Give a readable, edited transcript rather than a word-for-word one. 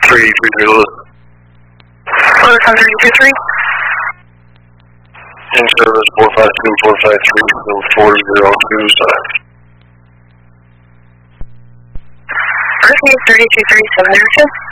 323. Hello, 323. In service 452-453-4027. RC 3237 there,